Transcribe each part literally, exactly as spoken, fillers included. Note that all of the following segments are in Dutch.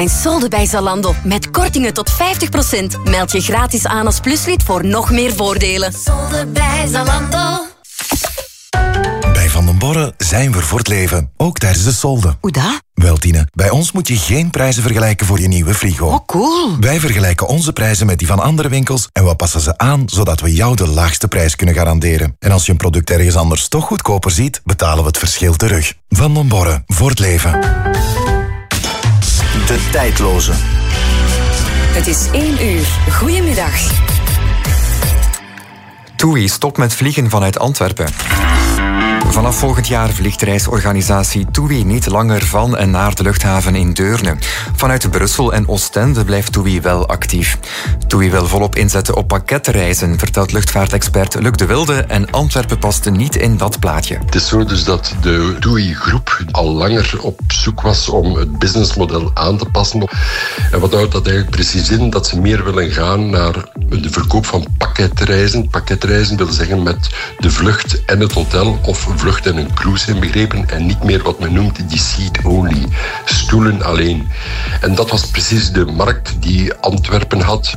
En solden bij Zalando. Met kortingen tot vijftig procent. Meld je gratis aan als pluslid voor nog meer voordelen. Solden bij Zalando. Bij Van den Borre zijn we voor het leven. Ook tijdens de solden. Hoe dat? Wel, Tine, bij ons moet je geen prijzen vergelijken voor je nieuwe frigo. Oh, cool. Wij vergelijken onze prijzen met die van andere winkels en we passen ze aan zodat we jou de laagste prijs kunnen garanderen. En als je een product ergens anders toch goedkoper ziet, betalen we het verschil terug. Van den Borre, voor het leven. De tijdloze. Het is één uur. Goedemiddag. TUI stopt met vliegen vanuit Antwerpen. Vanaf volgend jaar vliegt reisorganisatie TUI niet langer van en naar de luchthaven in Deurne. Vanuit Brussel en Oostende blijft TUI wel actief. TUI wil volop inzetten op pakketreizen, vertelt luchtvaartexpert Luc de Wilde, en Antwerpen paste niet in dat plaatje. Het is zo dus dat de TUI-groep al langer op zoek was om het businessmodel aan te passen. En wat houdt dat eigenlijk precies in? Dat ze meer willen gaan naar de verkoop van pakketreizen. Pakketreizen wil zeggen met de vlucht en het hotel of vlucht en een cruise inbegrepen en niet meer wat men noemt die seat only, stoelen alleen. En dat was precies de markt die Antwerpen had.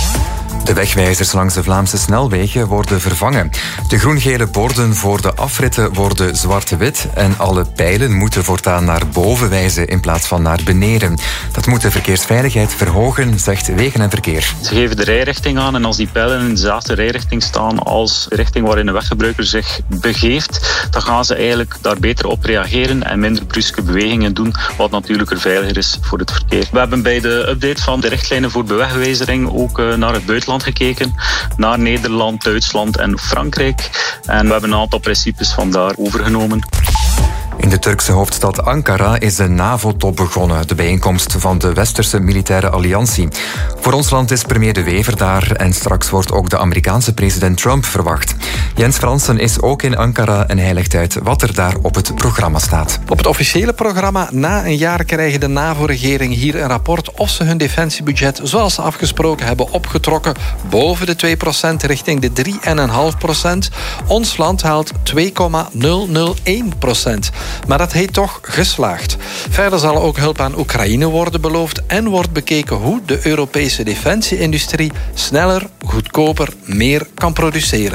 De wegwijzers langs de Vlaamse snelwegen worden vervangen. De groen-gele borden voor de afritten worden zwart-wit en alle pijlen moeten voortaan naar boven wijzen in plaats van naar beneden. Dat moet de verkeersveiligheid verhogen, zegt Wegen en Verkeer. Ze geven de rijrichting aan en als die pijlen in dezelfde rijrichting staan als de richting waarin de weggebruiker zich begeeft, dan gaan ze eigenlijk daar beter op reageren en minder bruske bewegingen doen, wat natuurlijk er veiliger is voor het verkeer. We hebben bij de update van de richtlijnen voor bewegwijzering ook naar het buitenland gekeken, naar Nederland, Duitsland en Frankrijk. En we hebben een aantal principes van daar overgenomen. In de Turkse hoofdstad Ankara is de NAVO-top begonnen, de bijeenkomst van de Westerse Militaire Alliantie. Voor ons land is premier De Wever daar en straks wordt ook de Amerikaanse president Trump verwacht. Jens Fransen is ook in Ankara en hij legt uit wat er daar op het programma staat. Op het officiële programma na een jaar krijgen de NAVO-regering hier een rapport of ze hun defensiebudget zoals ze afgesproken hebben opgetrokken boven de twee procent richting de drie komma vijf procent. Ons land haalt twee komma nul nul één procent. Maar dat heet toch geslaagd. Verder zal ook hulp aan Oekraïne worden beloofd en wordt bekeken hoe de Europese defensieindustrie sneller, goedkoper, meer kan produceren.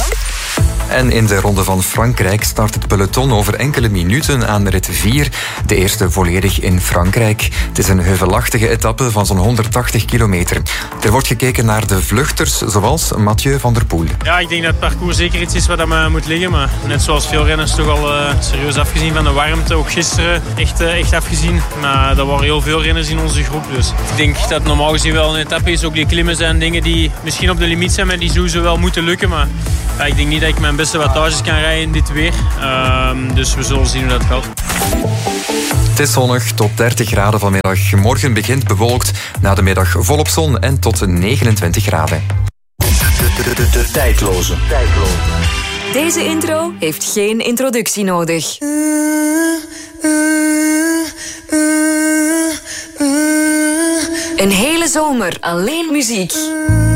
En in de Ronde van Frankrijk start het peloton over enkele minuten aan rit vier. De eerste volledig in Frankrijk. Het is een heuvelachtige etappe van zo'n honderdtachtig kilometer. Er wordt gekeken naar de vluchters, zoals Mathieu van der Poel. Ja, ik denk dat het parcours zeker iets is wat me moet liggen. Maar net zoals veel renners toch al uh, serieus afgezien van de warmte. Ook gisteren echt, uh, echt afgezien. Maar er waren heel veel renners in onze groep. Dus ik denk dat het normaal gezien wel een etappe is. Ook die klimmen zijn dingen die misschien op de limiet zijn, maar die sowieso wel moeten lukken. Maar ja, ik denk niet dat ik mijn beste wattages kan rijden in dit weer. Uh, dus we zullen zien hoe dat gaat. Het is zonnig tot dertig graden vanmiddag. Morgen begint bewolkt, na de middag volop zon en tot negenentwintig graden. De, de, de, de tijdloze. tijdloze. Deze intro heeft geen introductie nodig. Een hele zomer alleen muziek.